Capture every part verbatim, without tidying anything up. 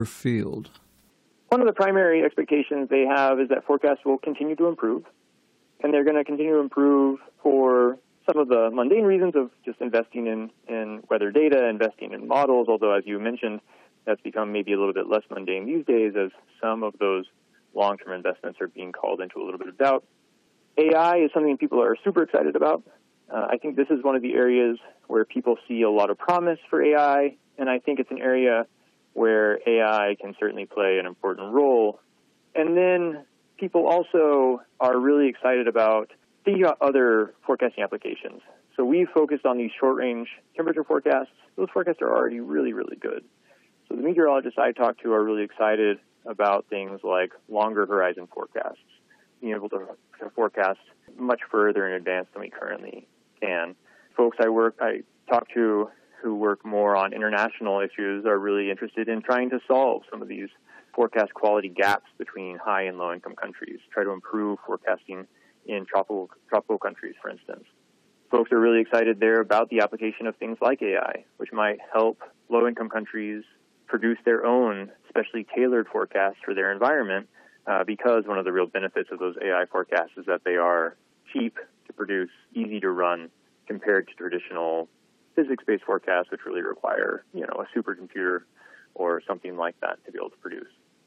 field? One of the primary expectations they have is that forecasts will continue to improve, and they're going to continue to improve for some of the mundane reasons of just investing in, in weather data, investing in models, although, as you mentioned, that's become maybe a little bit less mundane these days as some of those long-term investments are being called into a little bit of doubt. A I is something people are super excited about. Uh, I think this is one of the areas where people see a lot of promise for A I, and I think it's an area where A I can certainly play an important role. And then people also are really excited about thinking about other forecasting applications. So we focused on these short-range temperature forecasts. Those forecasts are already really, really good. So the meteorologists I talk to are really excited about things like longer horizon forecasts, being able to, to forecast much further in advance than we currently can. Folks I work, I talk to who work more on international issues are really interested in trying to solve some of these forecast quality gaps between high and low income countries, try to improve forecasting in tropical, tropical countries, for instance. Folks are really excited there about the application of things like A I, which might help low income countries produce their own specially tailored forecasts for their environment, uh, because one of the real benefits of those A I forecasts is that they are cheap to produce, easy to run, compared to traditional physics-based forecasts, which really require, you know, a supercomputer or something like that to be able to produce.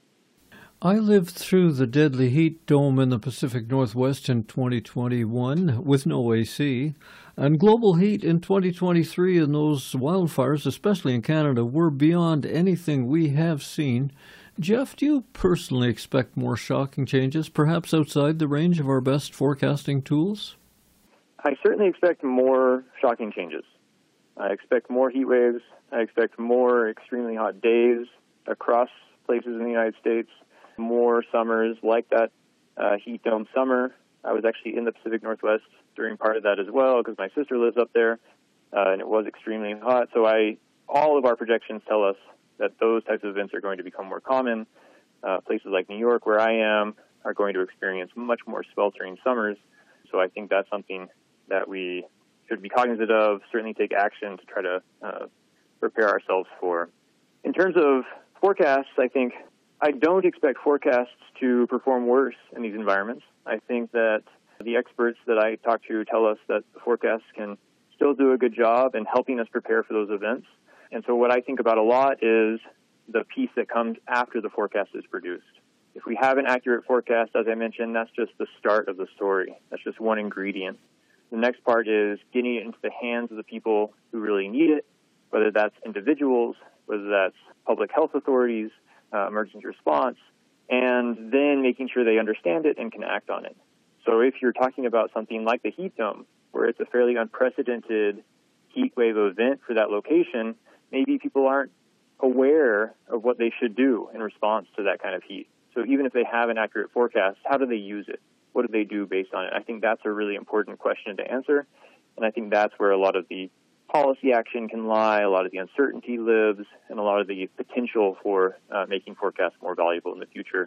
I lived through the deadly heat dome in the Pacific Northwest in twenty twenty-one with no A C, and global heat in twenty twenty-three and those wildfires, especially in Canada, were beyond anything we have seen. Jeff, do you personally expect more shocking changes, perhaps outside the range of our best forecasting tools? I certainly expect more shocking changes. I expect more heat waves. I expect more extremely hot days across places in the United States, more summers like that uh, heat dome summer. I was actually in the Pacific Northwest during part of that as well because my sister lives up there, uh, and it was extremely hot. So I, all of our projections tell us that those types of events are going to become more common. Uh, places like New York, where I am, are going to experience much more sweltering summers. So I think that's something that we should be cognizant of, certainly take action to try to uh, prepare ourselves for. In terms of forecasts, I think I don't expect forecasts to perform worse in these environments. I think that the experts that I talk to tell us that the forecasts can still do a good job in helping us prepare for those events. And so what I think about a lot is the piece that comes after the forecast is produced. If we have an accurate forecast, as I mentioned, that's just the start of the story. That's just one ingredient. The next part is getting it into the hands of the people who really need it, whether that's individuals, whether that's public health authorities, uh, emergency response, and then making sure they understand it and can act on it. So if you're talking about something like the heat dome, where it's a fairly unprecedented heat wave event for that location, maybe people aren't aware of what they should do in response to that kind of heat. So even if they have an accurate forecast, how do they use it? What do they do based on it? I think that's a really important question to answer, and I think that's where a lot of the policy action can lie, a lot of the uncertainty lives, and a lot of the potential for uh, making forecasts more valuable in the future.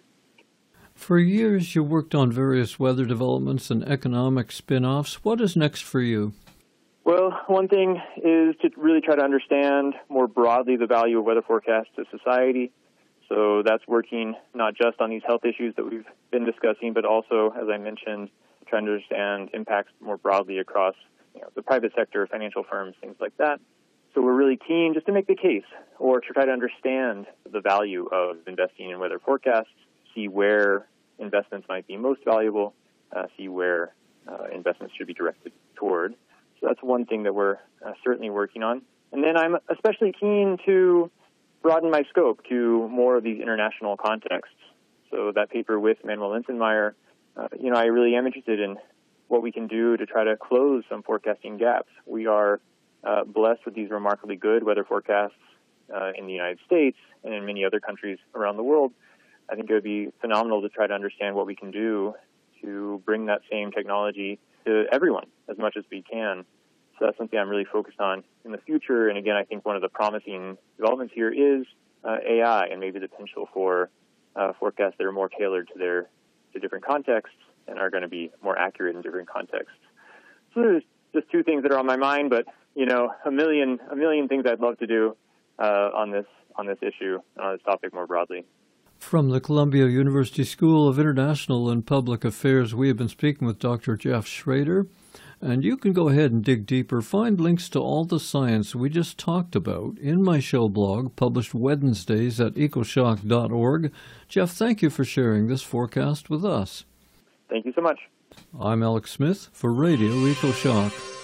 For years, you worked on various weather developments and economic spin-offs. What is next for you? Well, one thing is to really try to understand more broadly the value of weather forecasts to society. So that's working not just on these health issues that we've been discussing, but also, as I mentioned, trying to understand impacts more broadly across, you know, the private sector, financial firms, things like that. So we're really keen just to make the case or to try to understand the value of investing in weather forecasts, see where investments might be most valuable, uh, see where uh, investments should be directed toward. So that's one thing that we're uh, certainly working on. And then I'm especially keen to broaden my scope to more of these international contexts. So that paper with Manuel Linsenmeyer, uh, you know, I really am interested in what we can do to try to close some forecasting gaps. We are uh, blessed with these remarkably good weather forecasts uh, in the United States and in many other countries around the world. I think it would be phenomenal to try to understand what we can do to bring that same technology to everyone as much as we can. So that's something I'm really focused on in the future. And again, I think one of the promising developments here is uh, A I and maybe the potential for uh, forecasts that are more tailored to their to different contexts and are going to be more accurate in different contexts. So there's just two things that are on my mind, but you know, a million a million things I'd love to do uh, on this on this issue and on this topic more broadly. From the Columbia University School of International and Public Affairs, we have been speaking with Doctor Jeff Schrader. And you can go ahead and dig deeper. Find links to all the science we just talked about in my show blog, published Wednesdays at ecoshock dot org. Jeff, thank you for sharing this forecast with us. Thank you so much. I'm Alex Smith for Radio EcoShock.